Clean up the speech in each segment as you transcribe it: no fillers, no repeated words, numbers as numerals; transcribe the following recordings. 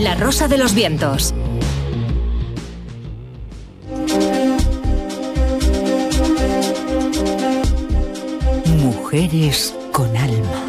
La Rosa de los Vientos. Mujeres con alma.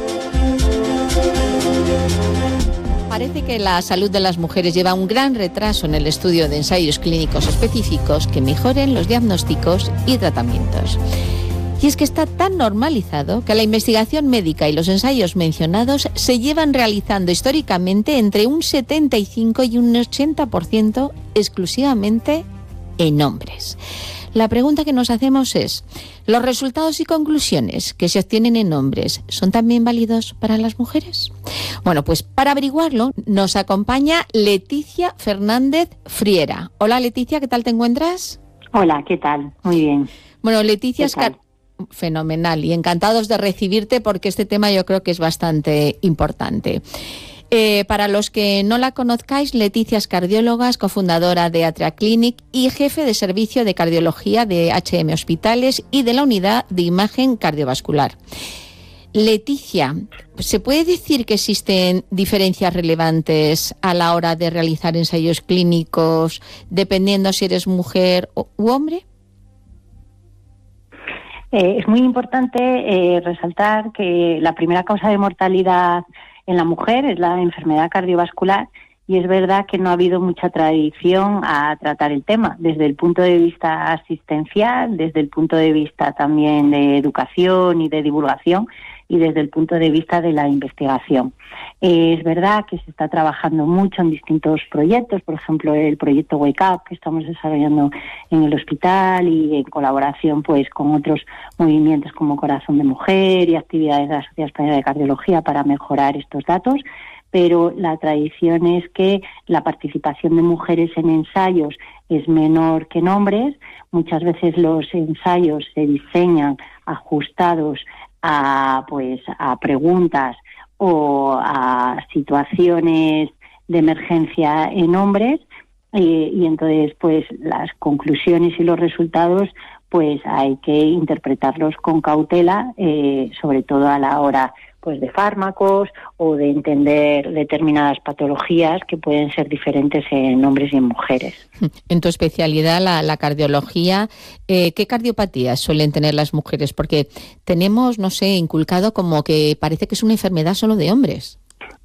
Parece que la salud de las mujeres lleva un gran retraso en el estudio de ensayos clínicos específicos que mejoren los diagnósticos y tratamientos. Y es que está tan normalizado que la investigación médica y los ensayos mencionados se llevan realizando históricamente entre un 75 y un 80% exclusivamente en hombres. La pregunta que nos hacemos es, ¿los resultados y conclusiones que se obtienen en hombres son también válidos para las mujeres? Bueno, pues para averiguarlo nos acompaña Leticia Fernández Friera. Hola Leticia, ¿qué tal te encuentras? Hola, ¿qué tal? Muy bien. Bueno, Leticia es fenomenal y encantados de recibirte porque este tema yo creo que es bastante importante. Para los que no la conozcáis, Leticia es cardióloga, es cofundadora de Atria Clinic y jefe de servicio de cardiología de HM Hospitales y de la unidad de imagen cardiovascular. Leticia, ¿se puede decir que existen diferencias relevantes a la hora de realizar ensayos clínicos dependiendo si eres mujer u hombre? Es muy importante resaltar que la primera causa de mortalidad en la mujer es la enfermedad cardiovascular y es verdad que no ha habido mucha tradición a tratar el tema desde el punto de vista asistencial, desde el punto de vista también de educación y de divulgación y desde el punto de vista de la investigación. Es verdad que se está trabajando mucho en distintos proyectos, por ejemplo el proyecto Wake Up que estamos desarrollando en el hospital y en colaboración pues con otros movimientos como Corazón de Mujer y actividades de la Sociedad Española de Cardiología para mejorar estos datos, pero la tradición es que la participación de mujeres en ensayos es menor que en hombres. Muchas veces los ensayos se diseñan ajustados a preguntas o a situaciones de emergencia en hombres y entonces pues las conclusiones y los resultados pues hay que interpretarlos con cautela, sobre todo a la hora pues de fármacos o de entender determinadas patologías que pueden ser diferentes en hombres y en mujeres. En tu especialidad, la cardiología, ¿qué cardiopatías suelen tener las mujeres? Porque tenemos, no sé, inculcado como que parece que es una enfermedad solo de hombres.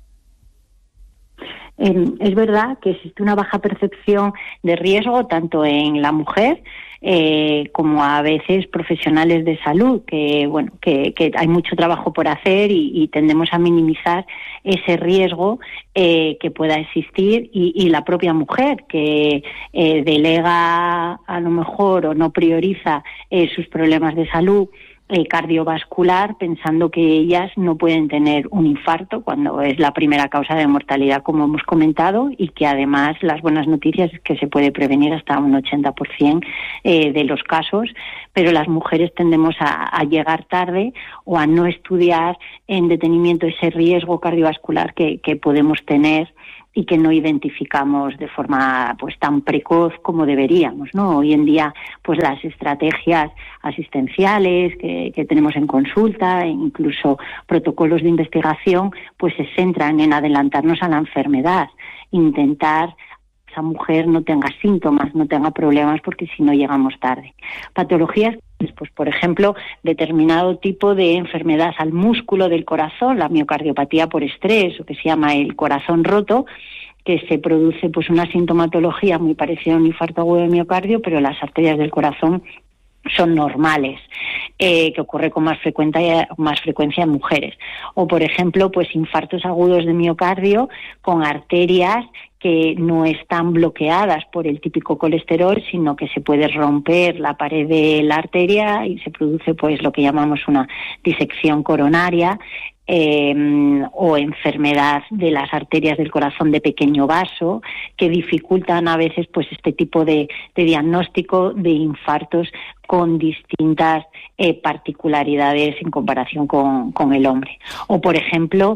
Es verdad que existe una baja percepción de riesgo tanto en la mujer como a veces profesionales de salud, que hay mucho trabajo por hacer y tendemos a minimizar ese riesgo que pueda existir y la propia mujer que delega a lo mejor o no prioriza sus problemas de salud cardiovascular pensando que ellas no pueden tener un infarto cuando es la primera causa de mortalidad, como hemos comentado, y que además las buenas noticias es que se puede prevenir hasta un 80% de los casos, pero las mujeres tendemos a llegar tarde o a no estudiar en detenimiento ese riesgo cardiovascular que podemos tener y que no identificamos de forma pues tan precoz como deberíamos, ¿no? Hoy en día pues las estrategias asistenciales que tenemos en consulta, e incluso protocolos de investigación, pues se centran en adelantarnos a la enfermedad, intentar que esa mujer no tenga síntomas, no tenga problemas, porque si no llegamos tarde. Patologías, pues por ejemplo, determinado tipo de enfermedad al músculo del corazón, la miocardiopatía por estrés, o que se llama el corazón roto, que se produce pues una sintomatología muy parecida a un infarto agudo de miocardio, pero las arterias del corazón son normales, que ocurre con más frecuencia en mujeres. O, por ejemplo, pues infartos agudos de miocardio con arterias que no están bloqueadas por el típico colesterol, sino que se puede romper la pared de la arteria y se produce pues lo que llamamos una disección coronaria, o enfermedad de las arterias del corazón de pequeño vaso, que dificultan a veces pues este tipo de diagnóstico de infartos con distintas particularidades en comparación con el hombre. O, por ejemplo,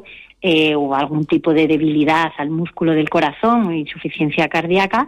o algún tipo de debilidad al músculo del corazón o insuficiencia cardíaca,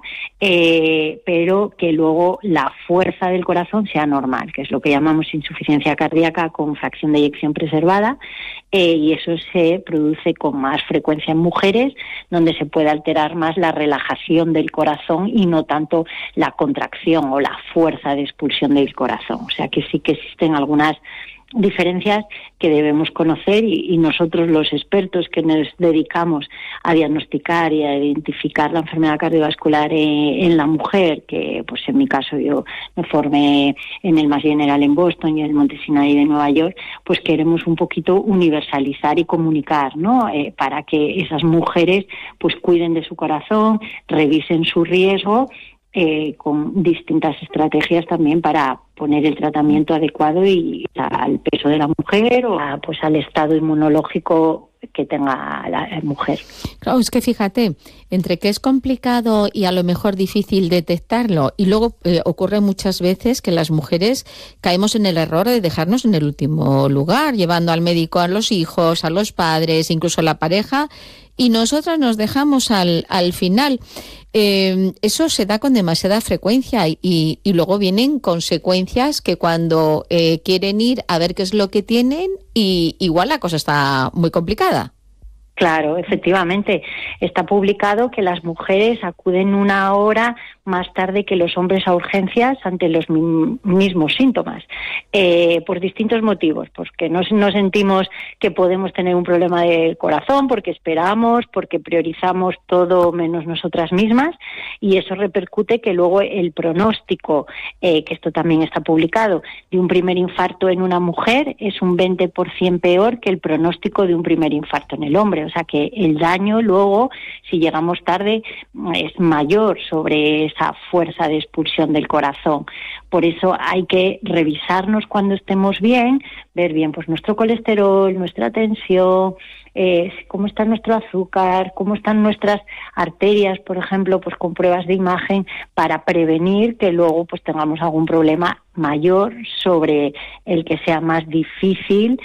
pero que luego la fuerza del corazón sea normal, que es lo que llamamos insuficiencia cardíaca con fracción de eyección preservada, y eso se produce con más frecuencia en mujeres, donde se puede alterar más la relajación del corazón y no tanto la contracción o la fuerza de expulsión del corazón. O sea que sí que existen algunas diferencias que debemos conocer y nosotros, los expertos que nos dedicamos a diagnosticar y a identificar la enfermedad cardiovascular en la mujer, que pues en mi caso yo me formé en el Mass General en Boston y en el Monte Sinai de Nueva York, pues queremos un poquito universalizar y comunicar, ¿no? Para que esas mujeres pues cuiden de su corazón, revisen su riesgo, con distintas estrategias también para poner el tratamiento adecuado y al peso de la mujer o pues al estado inmunológico que tenga la mujer. Claro, es que fíjate, entre que es complicado y a lo mejor difícil detectarlo, y luego ocurre muchas veces que las mujeres caemos en el error de dejarnos en el último lugar, llevando al médico a los hijos, a los padres, incluso a la pareja, y nosotras nos dejamos al final. Eso se da con demasiada frecuencia y luego vienen consecuencias que cuando quieren ir a ver qué es lo que tienen, y igual la cosa está muy complicada. Claro, efectivamente. Está publicado que las mujeres acuden 1 hora más tarde que los hombres a urgencias ante los mismos síntomas, por distintos motivos, porque no sentimos que podemos tener un problema del corazón, porque esperamos, porque priorizamos todo menos nosotras mismas, y eso repercute que luego el pronóstico, que esto también está publicado, de un primer infarto en una mujer es un 20% peor que el pronóstico de un primer infarto en el hombre. O sea que el daño luego, si llegamos tarde, es mayor sobre esa fuerza de expulsión del corazón. Por eso hay que revisarnos cuando estemos bien, ver bien pues nuestro colesterol, nuestra tensión, cómo está nuestro azúcar, cómo están nuestras arterias, por ejemplo, pues con pruebas de imagen, para prevenir que luego pues tengamos algún problema mayor sobre el que sea más difícil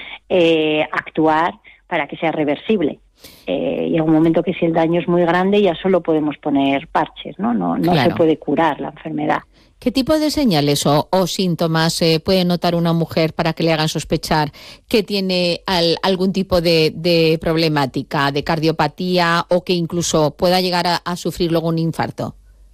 actuar para que sea reversible. Llega un momento que si el daño es muy grande ya solo podemos poner parches, ¿no? No claro. Se puede curar la enfermedad. ¿Qué tipo de señales o síntomas puede notar una mujer para que le hagan sospechar que tiene algún tipo de problemática, de cardiopatía, o que incluso pueda llegar a sufrir luego un infarto?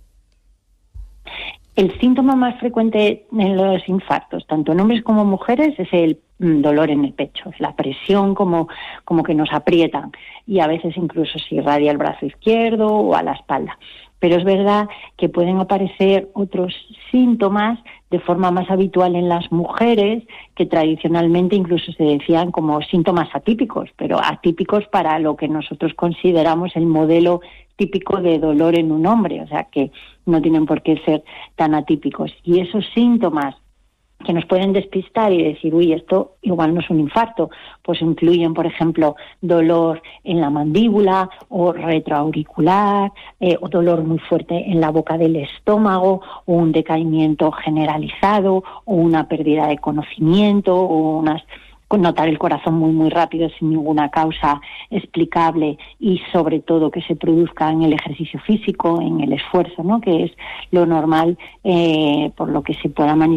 El síntoma más frecuente en los infartos, tanto en hombres como mujeres, es el dolor en el pecho, es la presión como que nos aprietan, y a veces incluso se irradia el brazo izquierdo o a la espalda. Pero es verdad que pueden aparecer otros síntomas de forma más habitual en las mujeres, que tradicionalmente incluso se decían como síntomas atípicos, pero atípicos para lo que nosotros consideramos el modelo típico de dolor en un hombre, o sea que no tienen por qué ser tan atípicos. Y esos síntomas que nos pueden despistar y decir, uy, esto igual no es un infarto, pues incluyen, por ejemplo, dolor en la mandíbula o retroauricular, o dolor muy fuerte en la boca del estómago, o un decaimiento generalizado, o una pérdida de conocimiento, o notar el corazón muy muy rápido sin ninguna causa explicable, y sobre todo que se produzca en el ejercicio físico, en el esfuerzo, ¿no? Que es lo normal, por lo que se pueda manifestar